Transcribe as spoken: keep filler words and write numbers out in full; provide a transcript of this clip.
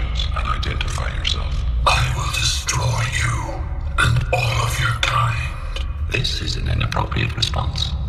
intelligence and identify yourself. I will destroy you and all of your kind. This is an inappropriate response.